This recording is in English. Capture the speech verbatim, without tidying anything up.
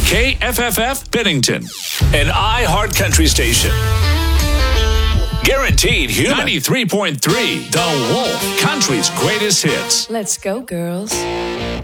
K F F F Bennington, an iHeart Country station. Guaranteed human. ninety-three point three The Wolf, country's greatest hits. Let's go, girls.